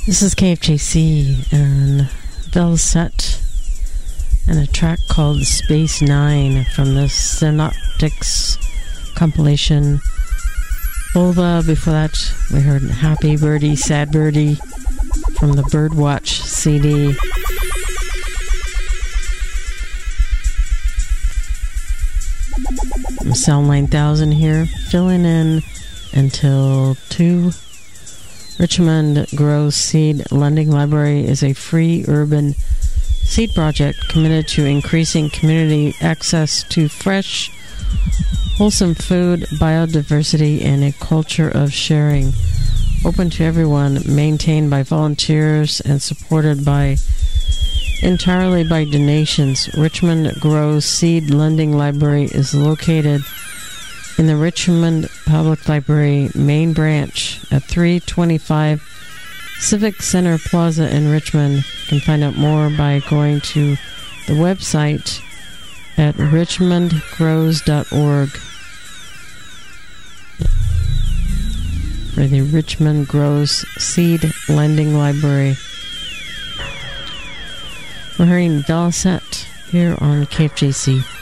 This is KFJC and Velocet and a track called Space Nine from the Synoptics compilation. Volva, before that we heard Happy Birdie, Sad Birdie from the Birdwatch CD. I'm Sound 9000 here, filling in until 2. Richmond Grows Seed Lending Library is a free urban seed project committed to increasing community access to fresh, wholesome food, biodiversity, and a culture of sharing. Open to everyone, maintained by volunteers, and supported entirely by donations. Richmond Grows Seed Lending Library is located in the Richmond Public Library main branch at 325 Civic Center Plaza in Richmond. You can find out more by going to the website at richmondgrows.org for the Richmond Grows Seed Lending Library. We're hearing Velocet here on KFJC.